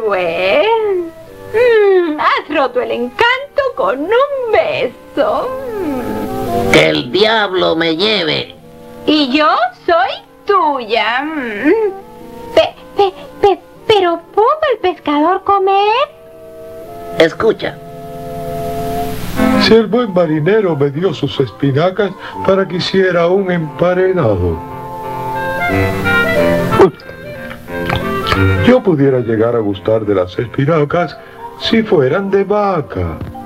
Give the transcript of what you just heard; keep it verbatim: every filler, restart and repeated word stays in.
pues. Mm, has roto el encanto con un beso. Mm. Que el diablo me lleve. Y yo soy tuya. Mm. Pe, pe, pe, ¿Pero pudo el pescador comer? Escucha. Si el buen marinero me dio sus espinacas para que hiciera un emparedado, yo pudiera llegar a gustar de las espinacas si fueran de vaca.